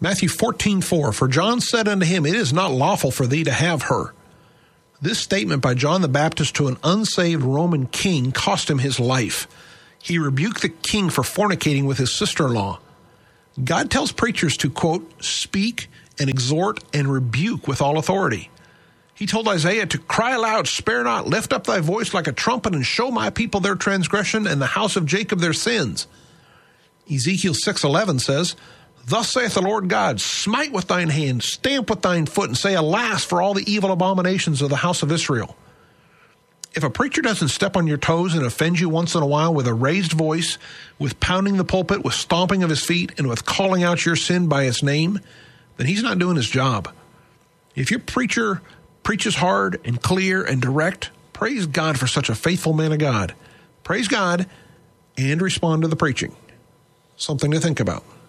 Matthew 14:4, for John said unto him, it is not lawful for thee to have her. This statement by John the Baptist to an unsaved Roman king cost him his life. He rebuked the king for fornicating with his sister-in-law. God tells preachers to, quote, speak and exhort and rebuke with all authority. He told Isaiah to cry aloud, spare not, lift up thy voice like a trumpet, and show my people their transgression and the house of Jacob their sins. Ezekiel 6:11 says, thus saith the Lord God, smite with thine hand, stamp with thine foot, and say, alas, for all the evil abominations of the house of Israel. If a preacher doesn't step on your toes and offend you once in a while with a raised voice, with pounding the pulpit, with stomping of his feet, and with calling out your sin by its name, then he's not doing his job. If your preacher preaches hard and clear and direct, praise God for such a faithful man of God. Praise God and respond to the preaching. Something to think about.